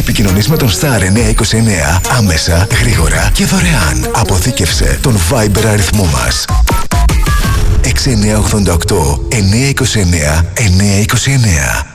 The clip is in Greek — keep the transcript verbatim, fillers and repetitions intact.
επικοινωνείς με τον Star εννιακόσια είκοσι εννέα άμεσα, γρήγορα και δωρεάν. Αποθήκευσε τον Viber αριθμό μας. έξι εννιά οκτώ οκτώ εννιακόσια είκοσι εννέα εννιακόσια είκοσι εννέα.